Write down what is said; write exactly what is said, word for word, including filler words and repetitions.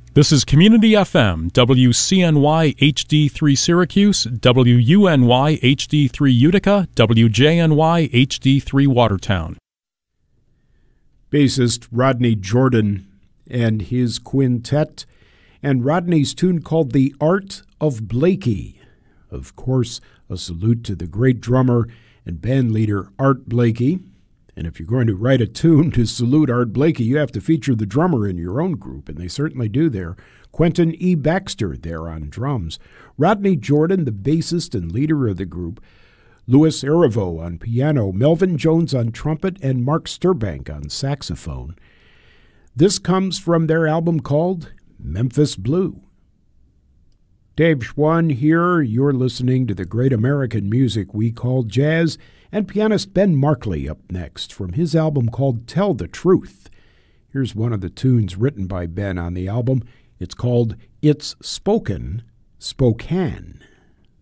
This is Community F M, W C N Y H D three Syracuse, W U N Y H D three Utica, W J N Y H D three Watertown. Bassist Rodney Jordan and his quintet, and Rodney's tune called The Art of Blakey. Of course, a salute to the great drummer and band leader Art Blakey. And if you're going to write a tune to salute Art Blakey, you have to feature the drummer in your own group, and they certainly do there. Quentin E. Baxter there on drums. Rodney Jordan, the bassist and leader of the group. Louis Arivo on piano. Melvin Jones on trumpet, and Mark Sturbank on saxophone. This comes from their album called Memphis Blue. Dave Schwann here. You're listening to the great American music we call jazz, and pianist Ben Markley up next from his album called Tell the Truth. Here's one of the tunes written by Ben on the album. It's called It's Spoken, Spokane.